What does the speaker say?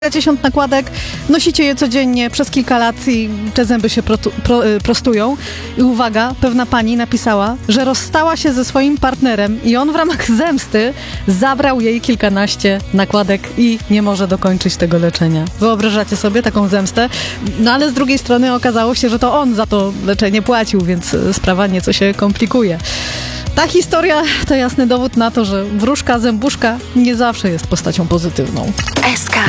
10 nakładek, nosicie je codziennie przez kilka lat i te zęby się prostują. I uwaga, pewna pani napisała, że rozstała się ze swoim partnerem i on w ramach zemsty zabrał jej kilkanaście nakładek i nie może dokończyć tego leczenia. Wyobrażacie sobie taką zemstę? No ale z drugiej strony okazało się, że to on za to leczenie płacił, więc sprawa nieco się komplikuje. Ta historia to jasny dowód na to, że wróżka zębuszka nie zawsze jest postacią pozytywną. SK